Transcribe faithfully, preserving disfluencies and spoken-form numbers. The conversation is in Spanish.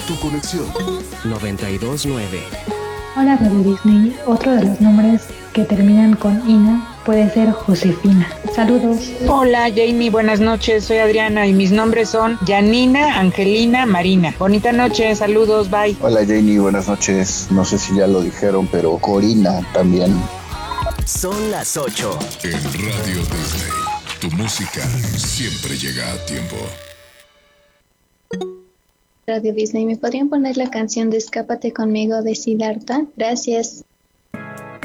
tu conexión. noventa y dos nueve. Hola Radio Disney, otro de los nombres que terminan con Ina puede ser Josefina. Saludos. Hola Jamie, buenas noches, soy Adriana y mis nombres son Janina, Angelina, Marina. Bonita noche, saludos, bye. Hola Jamie, buenas noches, no sé si ya lo dijeron, pero Corina también. Son las ocho. En Radio Disney, tu música siempre llega a tiempo. Radio Disney, ¿me podrían poner la canción de Escápate conmigo de Siddhartha? Gracias.